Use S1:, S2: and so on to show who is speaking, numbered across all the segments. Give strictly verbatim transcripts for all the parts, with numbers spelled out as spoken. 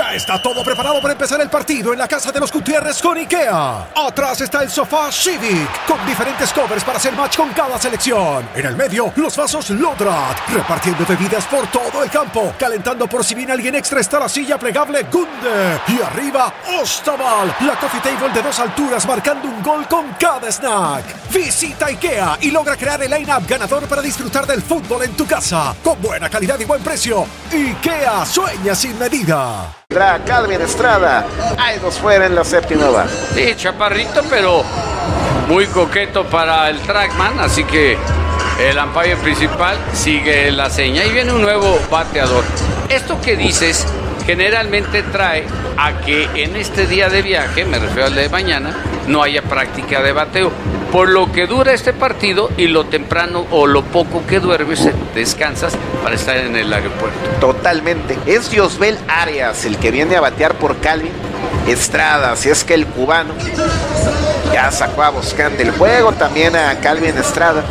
S1: Ya está todo preparado para empezar el partido en la casa de los Gutiérrez con IKEA. Atrás está el sofá Civic, con diferentes covers para hacer match con cada selección. En el medio, los vasos Lodrat, repartiendo bebidas por todo el campo. Calentando por si viene alguien extra está la silla plegable Gunde. Y arriba, Ostaval, la coffee table de dos alturas marcando un gol con cada snack. Visita IKEA y logra crear el line-up ganador para disfrutar del fútbol en tu casa. Con buena calidad y buen precio. IKEA sueña sin medida.
S2: Calvin Estrada, hay dos fuera en la séptima baja.
S3: Sí, chaparrito, pero muy coqueto para el trackman, así que el umpire principal sigue la seña y viene un nuevo bateador. Esto que dices generalmente trae a que en este día de viaje, me refiero al de mañana, no haya práctica de bateo. Por lo que dura este partido y lo temprano o lo poco que duermes, descansas para estar en el aeropuerto.
S2: Totalmente. Es Diosbel Arias el que viene a batear por Calvin Estrada. Si es que el cubano ya sacó a Boscán del juego, también a Calvin Estrada,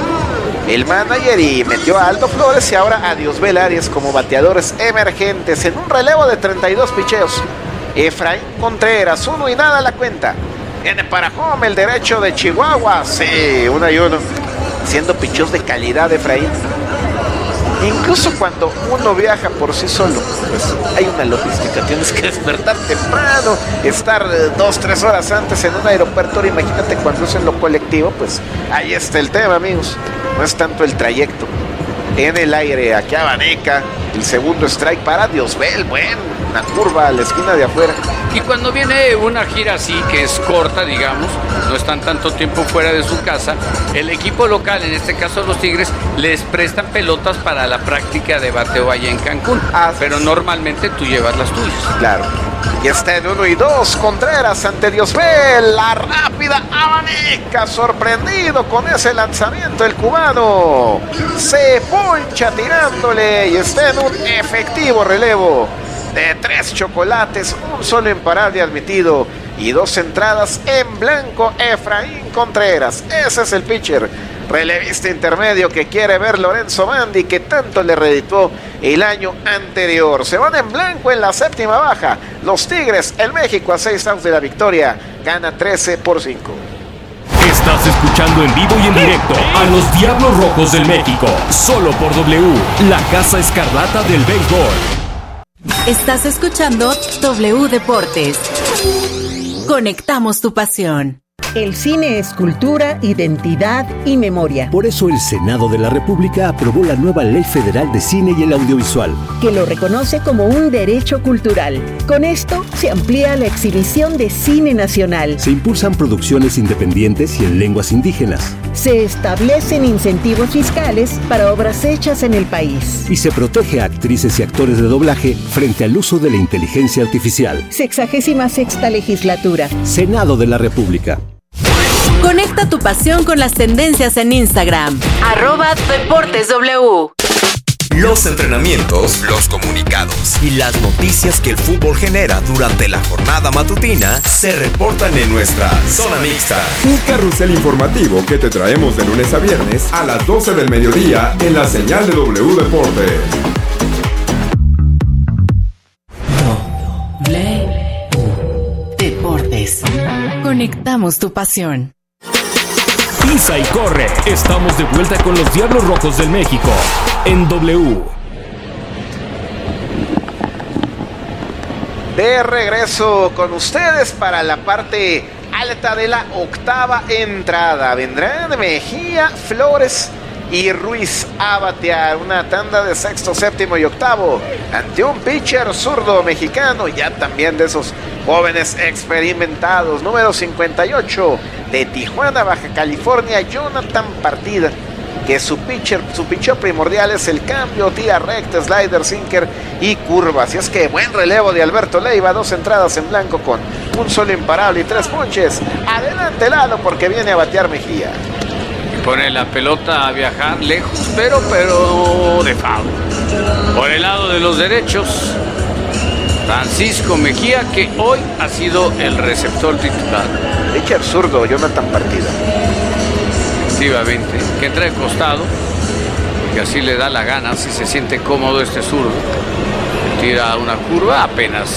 S2: el manager, y metió a Aldo Flores y ahora a Diosbel Arias como bateadores emergentes en un relevo de treinta y dos picheos. Efraín Contreras, uno y nada la cuenta. Viene para home el derecho de Chihuahua. Sí, uno y uno. Siendo pichos de calidad, Efraín. Incluso cuando uno viaja por sí solo, pues hay una logística. Tienes que despertar temprano, estar dos, tres horas antes en un aeropuerto. Ahora imagínate cuando es en lo colectivo, pues ahí está el tema, amigos. No es tanto el trayecto. En el aire, aquí abanica el segundo strike para Diosbel. Bueno, una curva a la esquina de afuera.
S3: Y cuando viene una gira así, que es corta, digamos, no están tanto tiempo fuera de su casa, el equipo local, en este caso los Tigres, les prestan pelotas para la práctica de bateo allá en Cancún. Ah, pero normalmente tú llevas las tuyas.
S2: Claro. Y está en uno y dos, Contreras ante Diosbel, la rápida abanica, sorprendido con ese lanzamiento el cubano, se poncha tirándole y está en un efectivo relevo de tres chocolates, un solo imparable admitido y dos entradas en blanco. Efraín Contreras, ese es el pitcher relevista intermedio que quiere ver Lorenzo Bandi, que tanto le redituó el año anterior. Se van en blanco en la séptima baja los Tigres. El México a seis outs de la victoria gana trece por cinco.
S4: Estás escuchando en vivo y en directo a los Diablos Rojos del México, solo por W, la Casa Escarlata del béisbol.
S5: Estás escuchando W Deportes. Conectamos tu pasión.
S6: El cine es cultura, identidad y memoria.
S7: Por eso el Senado de la República aprobó la nueva Ley Federal de Cine y el Audiovisual,
S6: que lo reconoce como un derecho cultural. Con esto se amplía la exhibición de cine nacional.
S7: Se impulsan producciones independientes y en lenguas indígenas.
S6: Se establecen incentivos fiscales para obras hechas en el país.
S7: Y se protege a actrices y actores de doblaje frente al uso de la inteligencia artificial.
S6: Sexagésima sexta legislatura.
S7: Senado de la República.
S5: Conecta tu pasión con las tendencias en Instagram. Arroba Deportes W.
S8: Los entrenamientos, los comunicados y las noticias que el fútbol genera durante la jornada matutina se reportan en nuestra Zona Mixta.
S9: Un carrusel informativo que te traemos de lunes a viernes a las doce del mediodía en la señal de W Deportes.
S5: W Deportes. Conectamos tu pasión.
S4: Pisa y corre. Estamos de vuelta con los Diablos Rojos del México en W.
S2: De regreso con ustedes para la parte alta de la octava entrada. Vendrán Mejía, Flores y Ruiz a batear una tanda de sexto, séptimo y octavo ante un pitcher zurdo mexicano, ya también de esos jóvenes experimentados. Número cincuenta y ocho de Tijuana, Baja California, Jonathan Partida, que su pitcher, su pitcher primordial es el cambio, tira recta, slider, sinker y curva. Así es que buen relevo de Alberto Leiva, dos entradas en blanco con un solo imparable y tres ponches. Adelante Lalo, porque viene a batear Mejía.
S3: Pone la pelota a viajar lejos, pero, pero de foul. Por el lado de los derechos, Francisco Mejía, que hoy ha sido el receptor titular.
S2: Pitcher zurdo, Jonathan Partida.
S3: Efectivamente, que entra de costado, que así le da la gana, si se siente cómodo este zurdo. Tira una curva apenas